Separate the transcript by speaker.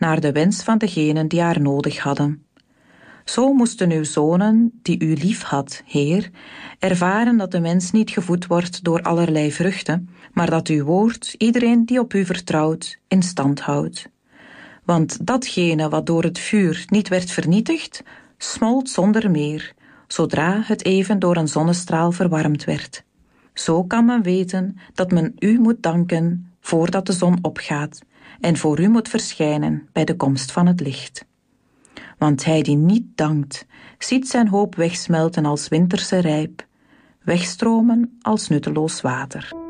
Speaker 1: naar de wens van degenen die haar nodig hadden. Zo moesten uw zonen, die u lief had, Heer, ervaren dat de mens niet gevoed wordt door allerlei vruchten, maar dat uw woord iedereen die op u vertrouwt in stand houdt. Want datgene wat door het vuur niet werd vernietigd, smolt zonder meer, zodra het even door een zonnestraal verwarmd werd. Zo kan men weten dat men u moet danken voordat de zon opgaat en voor u moet verschijnen bij de komst van het licht. Want hij die niet dankt, ziet zijn hoop wegsmelten als winterse rijp, wegstromen als nutteloos water.